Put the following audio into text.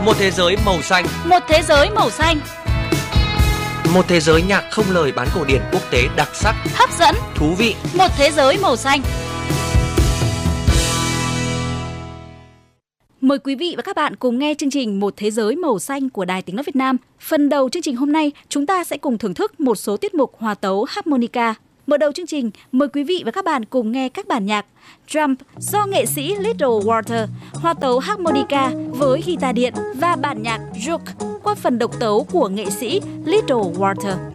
Một thế giới màu xanh. Một thế giới màu xanh. Một thế giới nhạc không lời bán cổ điển quốc tế đặc sắc, hấp dẫn, thú vị. Một thế giới màu xanh. Mời quý vị và các bạn cùng nghe chương trình Một thế giới màu xanh của Đài Tiếng nói Việt Nam. Phần đầu chương trình hôm nay, chúng ta sẽ cùng thưởng thức một số tiết mục hòa tấu harmonica. Mở đầu chương trình, mời quý vị và các bạn cùng nghe các bản nhạc Jump do nghệ sĩ Little Walter, hòa tấu harmonica với guitar điện, và bản nhạc Juke qua phần độc tấu của nghệ sĩ Little Walter.